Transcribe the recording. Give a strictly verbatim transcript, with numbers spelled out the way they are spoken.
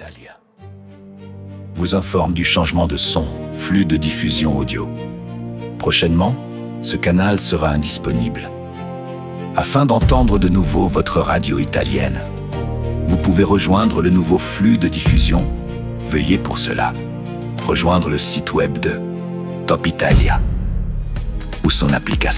Italia vous informe du changement de son, flux de diffusion audio. Prochainement, ce canal sera indisponible. Afin d'entendre de nouveau votre radio italienne, vous pouvez rejoindre le nouveau flux de diffusion. Veuillez pour cela rejoindre le site web de Top Italia ou son application.